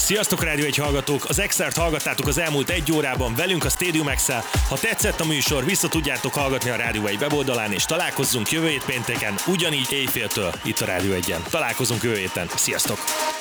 Sziasztok Rádió 1 hallgatók! Az Extert hallgattátok az elmúlt egy órában velünk a Stadium X-el. Ha tetszett a műsor, vissza tudjátok hallgatni a Rádió 1 weboldalán, és találkozzunk jövő hét pénteken, ugyanígy éjféltől itt a Rádió 1-en. Találkozunk jövő héten. Sziasztok!